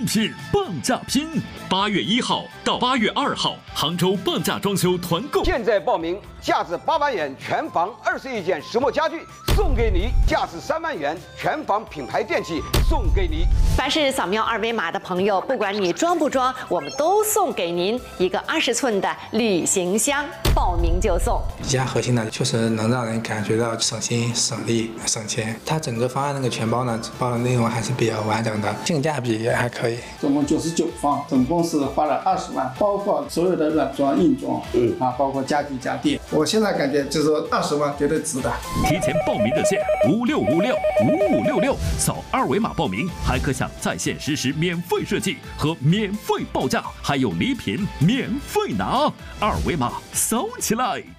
品半价拼，8月1号到8月2号，杭州半价装修团购。 现在报名，价值8万元全房21件石墨家具，送给你价值3万元全房品牌电器，送给你。 凡是扫描2维码的朋友，不管你装不装，我们都送给您一个20寸的旅行箱，报名就送。 比较核心的，确实能让人感觉到省心、省力、省钱。它整个方案那个全包呢，包的内容还是比较完整的，性价比也还可以。 总共99方，总共是花了20万，包括所有的软装、硬装，包括家具家电。我现在感觉就是20万绝对值的。 提前报名热线56565566，扫2维码报名，还可享在线实时免费设计和免费报价，还有礼品免费拿。2维码扫起来！